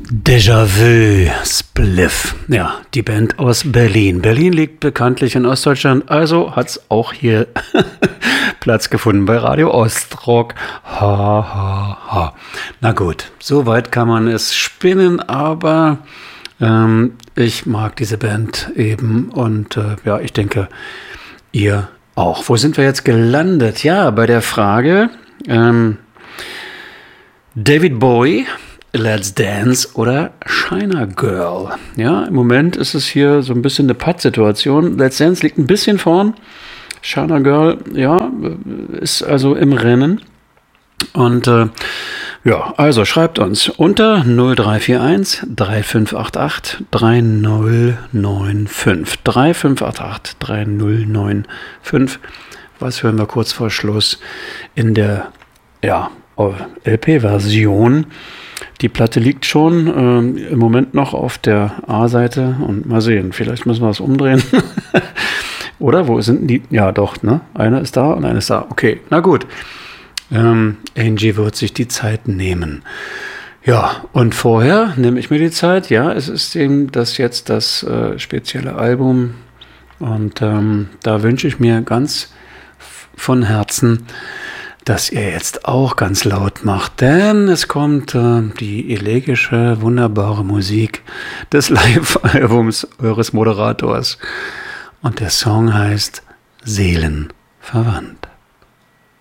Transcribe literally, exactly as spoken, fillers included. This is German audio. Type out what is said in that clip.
Déjà-vu, Spliff. Ja, die Band aus Berlin. Berlin liegt bekanntlich in Ostdeutschland, also hat es auch hier Platz gefunden bei Radio Ostrock. Ha, ha, ha. Na gut, soweit kann man es spinnen, aber ähm, ich mag diese Band eben und äh, ja, ich denke, ihr auch. Wo sind wir jetzt gelandet? Ja, bei der Frage ähm, David Bowie, Let's Dance oder China Girl. Ja, im Moment ist es hier so ein bisschen eine Pattsituation. Let's Dance liegt ein bisschen vorn. China Girl, ja, ist also im Rennen. Und äh, ja, also schreibt uns unter null drei vier eins drei fünf acht acht drei null neun fünf. drei fünf acht acht drei null neun fünf. Was hören wir kurz vor Schluss in der ja, L P-Version? Die Platte liegt schon ähm, im Moment noch auf der A-Seite und mal sehen, vielleicht müssen wir es umdrehen. Oder wo sind die? Ja, doch, ne? Eine ist da und eine ist da. Okay, na gut. Ähm, Angie wird sich die Zeit nehmen. Ja, und vorher nehme ich mir die Zeit. Ja, es ist eben das jetzt das äh, spezielle Album und ähm, da wünsche ich mir ganz f- von Herzen, dass ihr jetzt auch ganz laut macht, denn es kommt äh, die elegische, wunderbare Musik des Live-Albums eures Moderators und der Song heißt Seelenverwandt.